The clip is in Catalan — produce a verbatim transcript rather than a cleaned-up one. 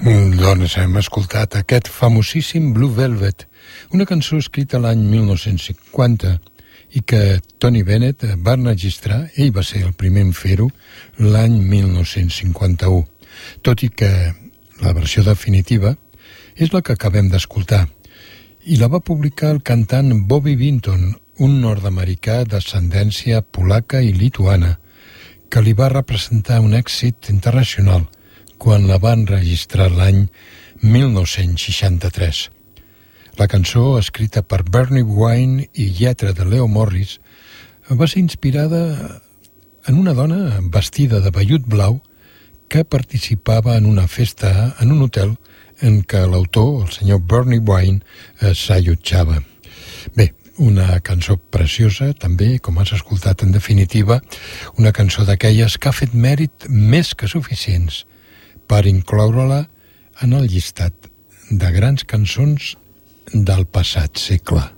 Doncs hem escoltat aquest famosíssim Blue Velvet, una cançó escrita l'any mil nou-cents cinquanta i que Tony Bennett va enregistrar, ell va ser el primer en fer-ho, l'any mil nou-cents cinquanta-u, tot i que la versió definitiva és la que acabem d'escoltar, i la va publicar el cantant Bobby Vinton, un nord-americà d'ascendència polaca i lituana, que li va representar un èxit internacional quan la va enregistrar l'any mil nou-cents seixanta-tres. La cançó, escrita per Bernie Wine i lletra de Leo Morris, va ser inspirada en una dona vestida de vellut blau que participava en una festa en un hotel en què l'autor, el senyor Bernie Wine, s'allotjava. Bé, una cançó preciosa, també, com has escoltat en definitiva, una cançó d'aquelles que ha fet mèrit més que suficients per incloure-la en el llistat de grans cançons del passat segle.